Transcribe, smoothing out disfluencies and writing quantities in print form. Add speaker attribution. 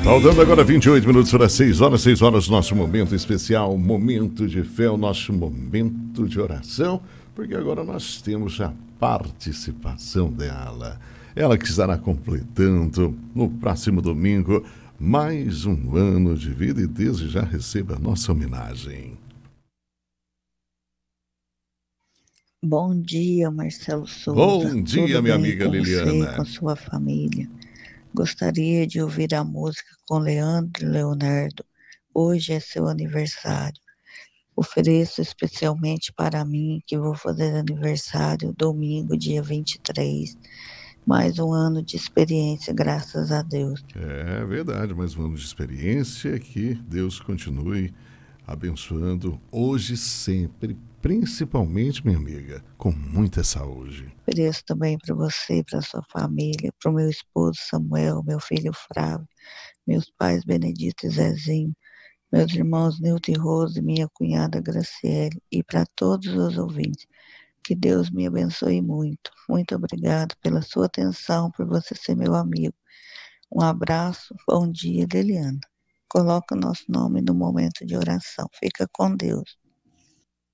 Speaker 1: Faltando agora 28 minutos para 6 horas, nosso momento especial, momento de fé, o nosso momento de oração, porque agora nós temos a participação dela. Ela que estará completando no próximo domingo mais um ano de vida e desde já receba a nossa homenagem.
Speaker 2: Bom dia, Marcelo Souza.
Speaker 1: Bom dia,
Speaker 2: Tudo
Speaker 1: minha
Speaker 2: bem
Speaker 1: amiga
Speaker 2: com você,
Speaker 1: Liliana.
Speaker 2: com sua família? Gostaria de ouvir a música com Leandro e Leonardo. Hoje é seu aniversário. Ofereço especialmente para mim, que vou fazer aniversário domingo, dia 23. Mais um ano de experiência, graças a Deus.
Speaker 1: É verdade, mais um ano de experiência, que Deus continue abençoando hoje e sempre, principalmente, minha amiga, com muita saúde.
Speaker 2: Ofereço também para você, para sua família, para o meu esposo Samuel, meu filho Flávio, meus pais Benedito e Zezinho, meus irmãos Nilton e Rose, minha cunhada Graciele e para todos os ouvintes. Que Deus me abençoe muito. Muito obrigado pela sua atenção, por você ser meu amigo. Um abraço, bom dia, Deliana. Coloca o nosso nome no momento de oração. Fica com Deus.